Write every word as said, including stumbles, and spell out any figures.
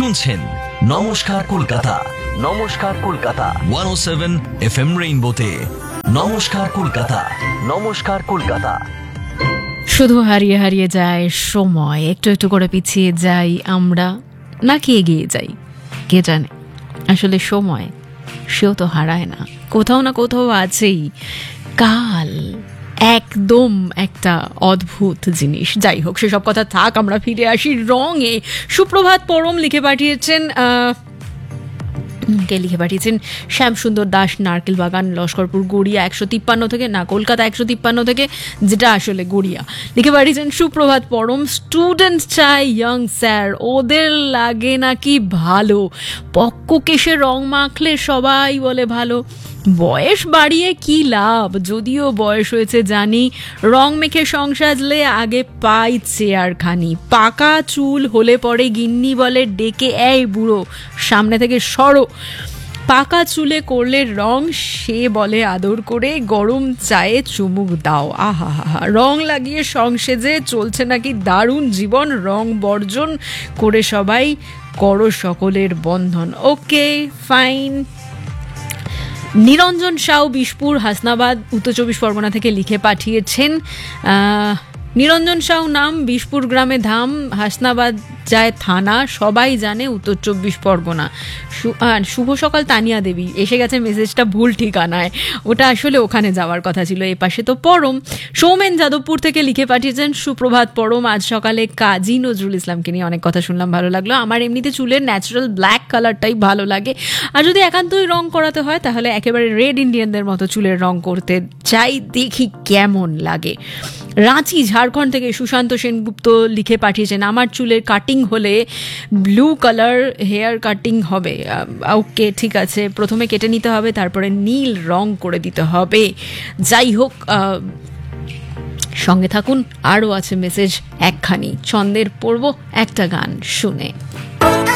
শুনছেন নমস্কার কলকাতা। নমস্কার কলকাতা একশো সাত এফ এম রেইনবোতে। নমস্কার কলকাতা, নমস্কার কলকাতা। শুধু হারিয়ে হারিয়ে যায় সময়, একটু একটু করে পিছিয়ে যাই আমরা, নাকি এগিয়ে যাই কে জানে। আসলে সময় সেও তো হারায় না, কোথাও না কোথাও আছেই। কাল একদম একটা অদ্ভুত জিনিস। যাই হোক, সেসব কথা থাক, আমরা ফিরে আসি রঙে। সুপ্রভাত পরম লিখে পাঠিয়েছেন আহ কে লিখে পাঠিয়েছেন শ্যামসুন্দর দাস, নারকেল বাগান, লস্করপুর, গড়িয়া একশো তিপ্পান্ন থেকে, না কলকাতা একশো তিপ্পান্ন থেকে, যেটা আসলে গড়িয়া। লিখে পাঠিয়েছেন সুপ্রভাত পরম, স্টুডেন্ট চাই ইয়ং স্যার, ওদের লাগে নাকি ভালো, পক্ক কেশে রং মাখলে সবাই বলে ভালো। বয়স বাড়িয়ে কি লাভ, যদিও বয়স হয়েছে জানি, রং মেখে সংসাজলে আগে পাই চেয়ারখানি, পাকা চুল হলে পরে গিন্নি বলে ডেকে, এই বুড়ো সামনে থেকে সরো। পাকা চুলে করলে রং, সে বলে আদর করে, গরম চায়ে চুমুক দাও। আহা হা হা, রং লাগিয়ে সংসেজে চলছে নাকি দারুণ জীবন, রং বর্জন করে সবাই করো সকলের বন্ধন। Okay fine. নিরঞ্জন সাউ, বিশপুর, হাসনাবাদ, উত্তর চব্বিশ পরগনা থেকে লিখে পাঠিয়েছেন নিরঞ্জন সাউ নাম, বিশপুর গ্রামে ধাম, হাসনাবাদ যায় থানা, সবাই জানে উত্তর চব্বিশ পরগনা। শুভ সকাল তানিয়া দেবী, এসে গেছে মেসেজটা ভুল ঠিকানায়, ওটা আসলে ওখানে যাওয়ার কথা ছিল, এ পাশে তো পরম। সৌমেন যাদবপুর থেকে লিখে পাঠিয়েছেন সুপ্রভাত পরম, আজ সকালে কাজী নজরুল ইসলামকে নিয়ে অনেক কথা শুনলাম, ভালো লাগলো। আমার এমনিতে চুলের ন্যাচারাল ব্ল্যাক কালারটাই ভালো লাগে, আর যদি একান্তই রং করাতে হয় তাহলে একেবারে রেড ইন্ডিয়ানদের মতো চুলের রং করতে চাই, দেখি কেমন লাগে। রাঁচি ঝাড়খণ্ড থেকে সুশান্ত সেনগুপ্ত লিখে পাঠিয়েছেন, আমার চুলের কাটিং হলে ব্লু কালার হেয়ার কাটিং হবে। ওকে ঠিক আছে, প্রথমে কেটে নিতে হবে, তারপরে নীল রং করে দিতে হবে। যাই হোক, সঙ্গে থাকুন, আরও আছে মেসেজ একখানি, ছন্দের পড়ব একটা গান শুনে।